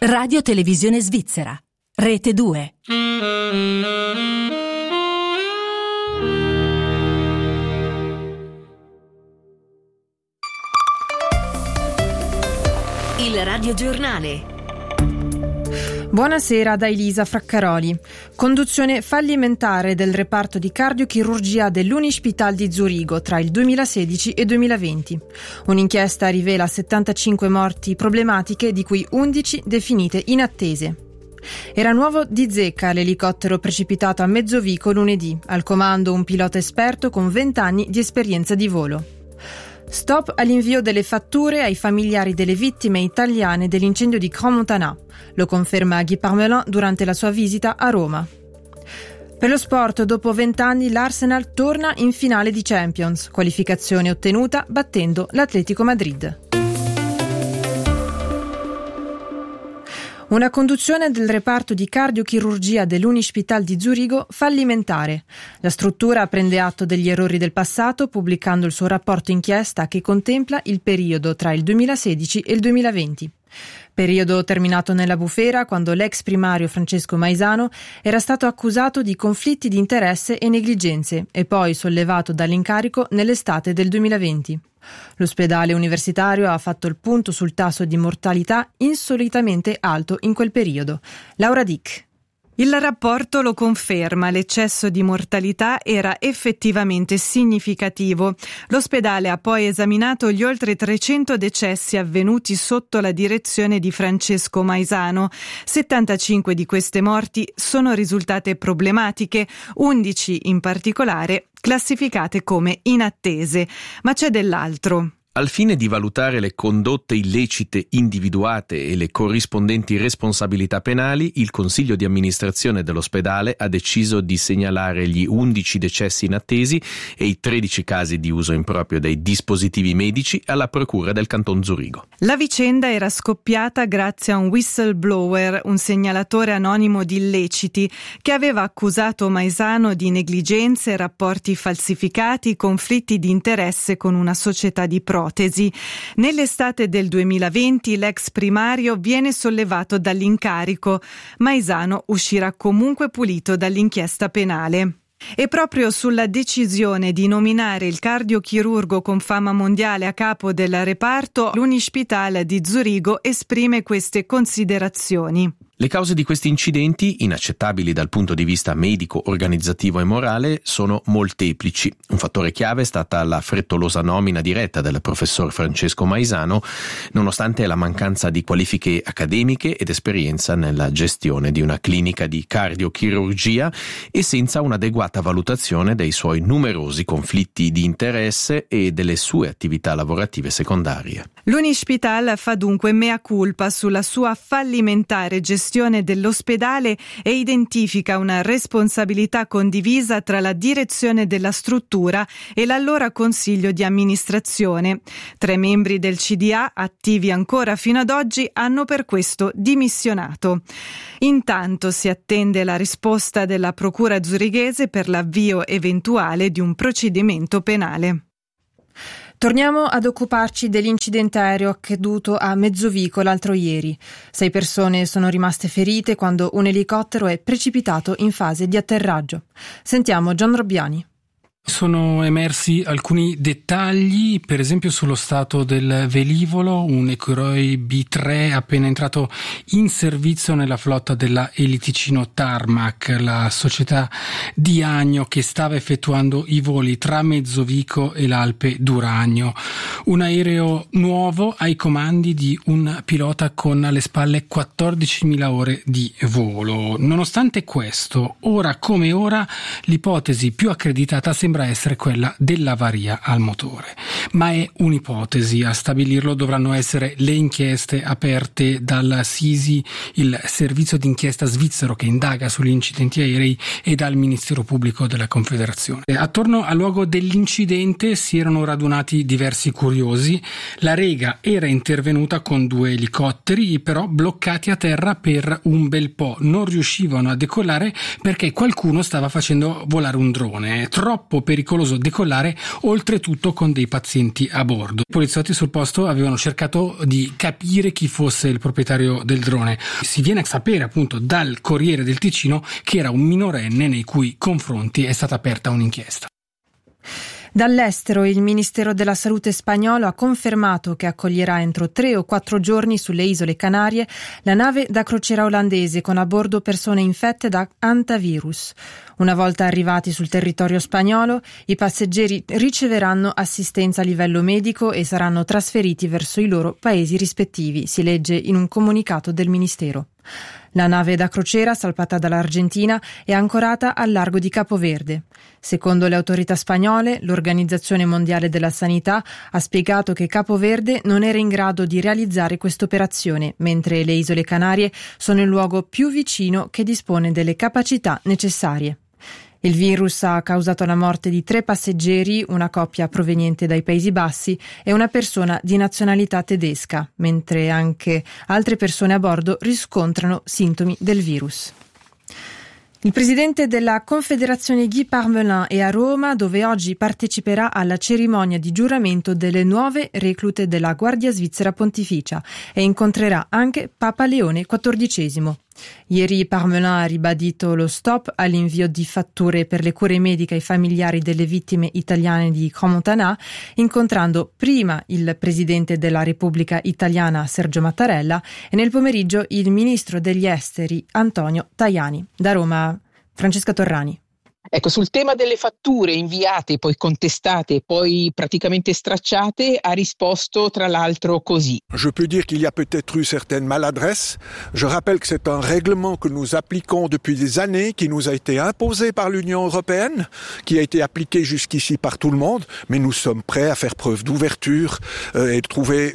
Radio Televisione Svizzera, Rete 2. Il radiogiornale. Buonasera da Elisa Fraccaroli. Conduzione fallimentare del reparto di cardiochirurgia dell'Unispital di Zurigo tra il 2016 e 2020. Un'inchiesta rivela 75 morti problematiche, di cui 11 definite inattese. Era nuovo di zecca l'elicottero precipitato a Mezzovico lunedì, al comando un pilota esperto con 20 anni di esperienza di volo. Stop all'invio delle fatture ai familiari delle vittime italiane dell'incendio di Crans-Montana. Lo conferma Guy Parmelin durante la sua visita a Roma. Per lo sport, dopo 20 anni l'Arsenal torna in finale di Champions, qualificazione ottenuta battendo l'Atletico Madrid. Una conduzione del reparto di cardiochirurgia dell'Unispital di Zurigo fallimentare. La struttura prende atto degli errori del passato, pubblicando il suo rapporto inchiesta che contempla il periodo tra il 2016 e il 2020. Periodo terminato nella bufera quando l'ex primario Francesco Maisano era stato accusato di conflitti di interesse e negligenze e poi sollevato dall'incarico nell'estate del 2020. L'ospedale universitario ha fatto il punto sul tasso di mortalità insolitamente alto in quel periodo. Laura Dick. Il rapporto lo conferma, l'eccesso di mortalità era effettivamente significativo. L'ospedale ha poi esaminato gli oltre 300 decessi avvenuti sotto la direzione di Francesco Maisano. 75 di queste morti sono risultate problematiche, 11 in particolare classificate come inattese. Ma c'è dell'altro. Al fine di valutare le condotte illecite individuate e le corrispondenti responsabilità penali, il Consiglio di amministrazione dell'ospedale ha deciso di segnalare gli 11 decessi inattesi e i 13 casi di uso improprio dei dispositivi medici alla Procura del Canton Zurigo. La vicenda era scoppiata grazie a un whistleblower, un segnalatore anonimo di illeciti, che aveva accusato Maisano di negligenze, rapporti falsificati, conflitti di interesse con una società di protesi. Nell'estate del 2020 l'ex primario viene sollevato dall'incarico. Maisano uscirà comunque pulito dall'inchiesta penale. E proprio sulla decisione di nominare il cardiochirurgo con fama mondiale a capo del reparto, l'Unispital di Zurigo esprime queste considerazioni. Le cause di questi incidenti, inaccettabili dal punto di vista medico, organizzativo e morale, sono molteplici. Un fattore chiave è stata la frettolosa nomina diretta del professor Francesco Maisano, nonostante la mancanza di qualifiche accademiche ed esperienza nella gestione di una clinica di cardiochirurgia e senza un'adeguata valutazione dei suoi numerosi conflitti di interesse e delle sue attività lavorative secondarie. L'Unispital fa dunque mea culpa sulla sua fallimentare gestione dell'ospedale e identifica una responsabilità condivisa tra la direzione della struttura e l'allora consiglio di amministrazione. 3 membri del CDA, attivi ancora fino ad oggi, hanno per questo dimissionato. Intanto si attende la risposta della Procura zurighese per l'avvio eventuale di un procedimento penale. Torniamo ad occuparci dell'incidente aereo accaduto a Mezzovico l'altro ieri. 6 persone sono rimaste ferite quando un elicottero è precipitato in fase di atterraggio. Sentiamo John Robbiani. Sono emersi alcuni dettagli, per esempio sullo stato del velivolo, un Ecureuil B3 appena entrato in servizio nella flotta della Eliticino Tarmac, la società di Agno che stava effettuando i voli tra Mezzovico e l'Alpe d'Uragno. Un aereo nuovo ai comandi di un pilota con alle spalle 14.000 ore di volo. Nonostante questo, ora come ora, l'ipotesi più accreditata sembra essere quella dell'avaria al motore. Ma è un'ipotesi, a stabilirlo dovranno essere le inchieste aperte dal SISI, il servizio d'inchiesta svizzero che indaga sugli incidenti aerei, e dal Ministero Pubblico della Confederazione. Attorno al luogo dell'incidente si erano radunati diversi curiosi. La Rega era intervenuta con 2 elicotteri, però bloccati a terra per un bel po'. Non riuscivano a decollare perché qualcuno stava facendo volare un drone, troppo pericoloso decollare, oltretutto con dei pazienti a bordo. I poliziotti sul posto avevano cercato di capire chi fosse il proprietario del drone. Si viene a sapere appunto dal Corriere del Ticino che era un minorenne nei cui confronti è stata aperta un'inchiesta. Dall'estero il Ministero della Salute spagnolo ha confermato che accoglierà entro 3 o 4 giorni sulle isole Canarie la nave da crociera olandese con a bordo persone infette da hantavirus. Una volta arrivati sul territorio spagnolo, i passeggeri riceveranno assistenza a livello medico e saranno trasferiti verso i loro paesi rispettivi, si legge in un comunicato del Ministero. La nave da crociera, salpata dall'Argentina, è ancorata al largo di Capo Verde. Secondo le autorità spagnole, l'Organizzazione Mondiale della Sanità ha spiegato che Capo Verde non era in grado di realizzare quest'operazione, mentre le isole Canarie sono il luogo più vicino che dispone delle capacità necessarie. Il virus ha causato la morte di 3 passeggeri, una coppia proveniente dai Paesi Bassi e una persona di nazionalità tedesca, mentre anche altre persone a bordo riscontrano sintomi del virus. Il presidente della Confederazione Guy Parmelin è a Roma, dove oggi parteciperà alla cerimonia di giuramento delle nuove reclute della Guardia Svizzera Pontificia e incontrerà anche Papa Leone XIV. Ieri Parmelin ha ribadito lo stop all'invio di fatture per le cure mediche ai familiari delle vittime italiane di Crans-Montana, incontrando prima il presidente della Repubblica Italiana Sergio Mattarella e nel pomeriggio il ministro degli esteri Antonio Tajani. Da Roma, Francesca Torrani. Ecco, sul tema delle fatture inviate, poi contestate e poi praticamente stracciate, ha risposto tra l'altro così. Je peux dire qu'il y a peut-être eu certaines maladresses. Je rappelle que c'est un règlement que nous appliquons depuis des années, qui nous a été imposé par l'Union européenne, qui a été appliqué jusqu'ici par tout le monde, mais nous sommes prêts à faire preuve d'ouverture et de trouver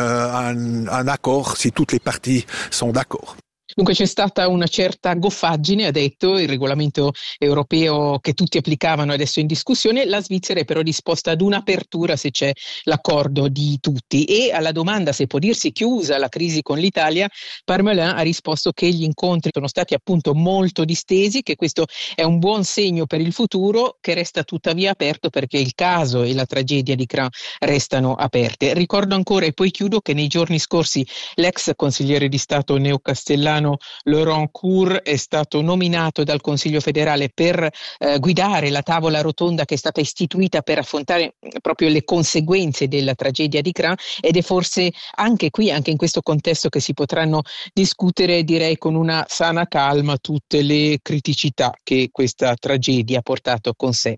un accord si toutes les parties sont d'accord. Dunque c'è stata una certa goffaggine, ha detto, il regolamento europeo che tutti applicavano adesso è in discussione, la Svizzera è però disposta ad un'apertura se c'è l'accordo di tutti, e alla domanda se può dirsi chiusa la crisi con l'Italia, Parmelin ha risposto che gli incontri sono stati appunto molto distesi, che questo è un buon segno per il futuro, che resta tuttavia aperto perché il caso e la tragedia di Crans restano aperte. Ricordo ancora, e poi chiudo, che nei giorni scorsi l'ex consigliere di Stato neocastellano Laurent Cour è stato nominato dal Consiglio federale per guidare la tavola rotonda che è stata istituita per affrontare proprio le conseguenze della tragedia di Crans, ed è forse anche qui, anche in questo contesto, che si potranno discutere, direi con una sana calma, tutte le criticità che questa tragedia ha portato con sé.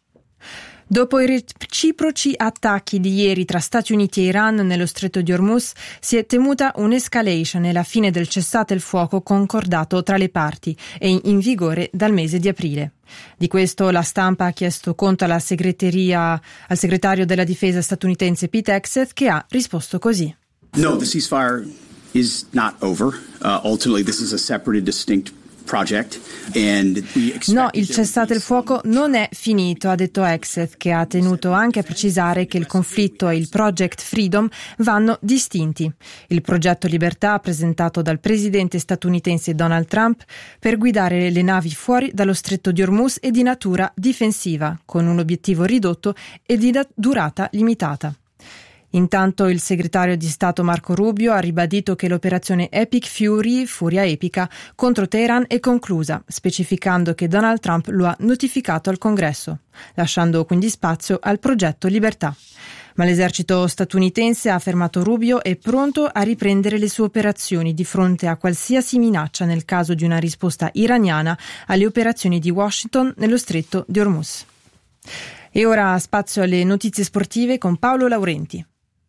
Dopo i reciproci attacchi di ieri tra Stati Uniti e Iran nello stretto di Hormuz, si è temuta un'escalation e la fine del cessate il fuoco concordato tra le parti e in vigore dal mese di aprile. Di questo la stampa ha chiesto conto al segretario della difesa statunitense Pete Hegseth, che ha risposto così. No, the ceasefire is not over. Ultimately this is a separate and distinct project. No, il cessate il fuoco non è finito, ha detto Hegseth, che ha tenuto anche a precisare che il conflitto e il Project Freedom vanno distinti. Il progetto Libertà, presentato dal presidente statunitense Donald Trump per guidare le navi fuori dallo stretto di Hormuz, è di natura difensiva, con un obiettivo ridotto e di durata limitata. Intanto il segretario di Stato Marco Rubio ha ribadito che l'operazione Epic Fury, Furia Epica, contro Teheran è conclusa, specificando che Donald Trump lo ha notificato al Congresso, lasciando quindi spazio al progetto Libertà. Ma l'esercito statunitense, ha affermato Rubio, è pronto a riprendere le sue operazioni di fronte a qualsiasi minaccia nel caso di una risposta iraniana alle operazioni di Washington nello stretto di Hormuz. E ora spazio alle notizie sportive con Paolo Laurenti.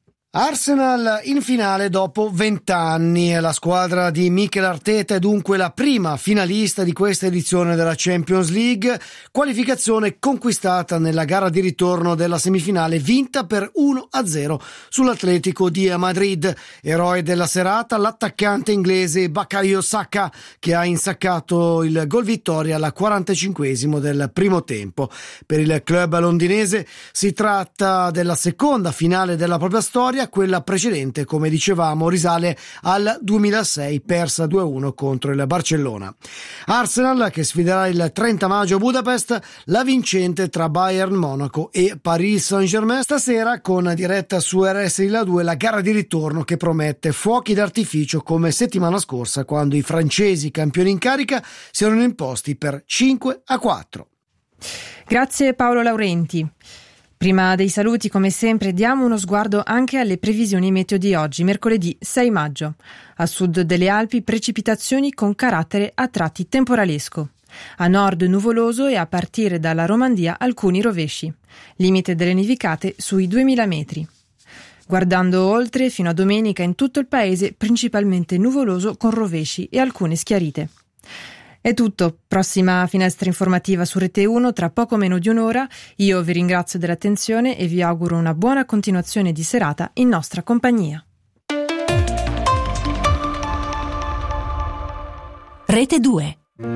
Arsenal in finale dopo 20 anni. La squadra di Mikel Arteta è dunque la prima finalista di questa edizione della Champions League, qualificazione conquistata nella gara di ritorno della semifinale vinta per 1-0 sull'Atletico di Madrid. Eroe della serata l'attaccante inglese Bukayo Saka, che ha insaccato il gol vittoria al 45esimo del primo tempo. Per il club londinese si tratta della seconda finale della propria storia, Italia. Quella precedente, come dicevamo, risale al 2006, persa 2-1 contro il Barcellona. Arsenal che sfiderà il 30 maggio a Budapest la vincente tra Bayern Monaco e Paris Saint-Germain. Stasera con diretta su RSI La 2 la gara di ritorno che promette fuochi d'artificio come settimana scorsa, quando i francesi campioni in carica si erano imposti per 5-4. Grazie Paolo Laurenti. Prima dei saluti, come sempre, diamo uno sguardo anche alle previsioni meteo di oggi, mercoledì 6 maggio. A sud delle Alpi precipitazioni con carattere a tratti temporalesco. A nord nuvoloso e a partire dalla Romandia alcuni rovesci. Limite delle nevicate sui 2000 metri. Guardando oltre, fino a domenica in tutto il paese principalmente nuvoloso con rovesci e alcune schiarite. È tutto, prossima finestra informativa su Rete 1 tra poco meno di un'ora. Io vi ringrazio dell'attenzione e vi auguro una buona continuazione di serata in nostra compagnia. Rete 2.